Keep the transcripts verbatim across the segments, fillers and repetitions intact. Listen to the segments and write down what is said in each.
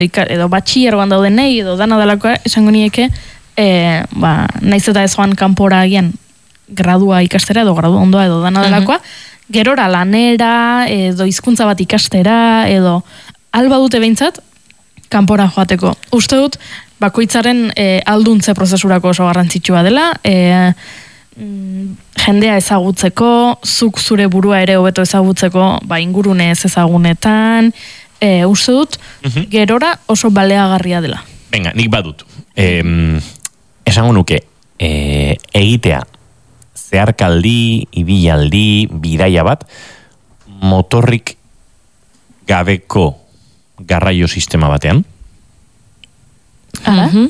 edo batxillergoan daudenei, edo dana delakoa, esango nieke, e, ba, naiz eta ez joan kanpora agian gradua ikastera, edo gradu ondoa, edo dana delakoa, gerora lanera, edo hizkuntza bat ikastera, edo alba dute behintzat, kanpora joateko. Uste dut, bakoitzaren e, alduntze prozesurako oso garrantzitsua dela, e, mm, jendea ezagutzeko, zuk zure burua ere hobeto ezagutzeko, ba, ingurune ez ezagunetan, e, uste dut, uh-huh. gerora oso baleagarria dela. Venga, nik badut. E, esango nuke, e, egitea, zeharkaldi, ibilaldi, bidaia bat, motorrik gabeko garraio sistema batean. Hala? Uh-huh.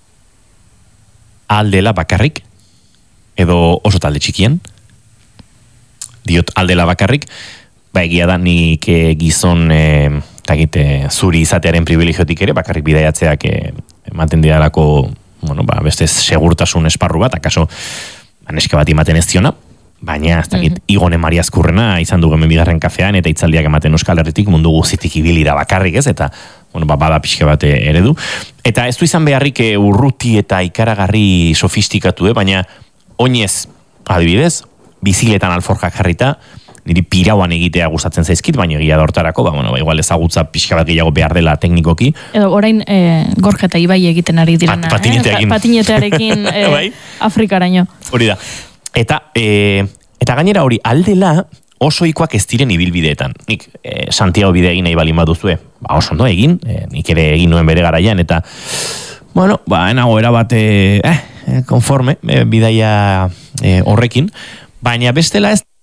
Aldela bakarrik, edo oso talde txikien. Diot aldela bakarrik, ba egia da nik e, gizon e, tagite, zuri izatearen privilegiotik ere, bakarrik bidaiatzeak e, ematen didalako, bueno, ba, beste segurtasun esparru bat, akaso aneska bat ematen ez ziona, baina ez dakit, mm-hmm. Igone Mariazkurrena izan du hemen bigarren kafean, eta hitzaldiak ematen Euskal Herritik mundu guztitik ibili da bakarrik ez, eta bueno, ba, bada pixka bat eredu. Eta ez du izan beharrik urruti eta ikaragarri sofistikatu, eh? Baina oinez, adibidez, biziletan alforjak jarrita, niri pirauan egitea gustatzen zaizkit, baina egia da hortarako, ba, bueno, ba, igual ezagutza pixka bat gehiago behar dela teknikoki. Edo orain e, Gorka eta Ibai egiten ari direna. Pat, patinetearekin. Eh? Patinetearekin e, bai? Afrikaraino. Hori da. Eta, e, eta gainera hori aldela oso ikoak ez diren ibilbideetan. Nik e, Santiago bide egin nahi balin baduzue, ba, oso ondo egin, e, nik ere egin nuen bere garaian, eta bueno, ba, enago erabat e, eh, konforme, e, bidaia e, horrekin, baina bestela ez